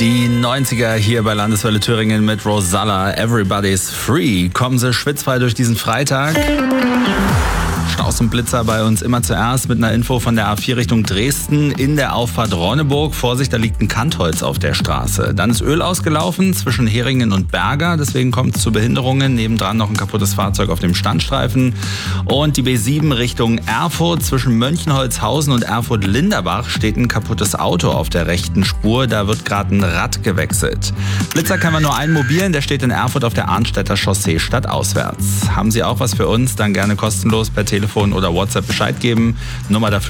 Die 90er hier bei Landeswelle Thüringen mit Rosalla, Everybody's Free. Kommen Sie schwitzfrei durch diesen Freitag. Staus und Blitzer bei uns immer zuerst mit einer Info von der A4 Richtung Dresden in der Auffahrt Ronneburg. Vorsicht, da liegt ein Kantholz auf der Straße. Dann ist Öl ausgelaufen zwischen Heringen und Berger, deswegen kommt es zu Behinderungen. Nebendran noch ein kaputtes Fahrzeug auf dem Standstreifen. Und die B7 Richtung Erfurt zwischen Mönchenholzhausen und Erfurt-Linderbach steht ein kaputtes Auto auf der rechten Spur. Da wird gerade ein Rad gewechselt. Blitzer kann man nur einen mobilen, der steht in Erfurt auf der Arnstädter Chaussee stadtauswärts. Haben Sie auch was für uns? Dann gerne kostenlos per Telefon oder WhatsApp Bescheid geben. Nummer dafür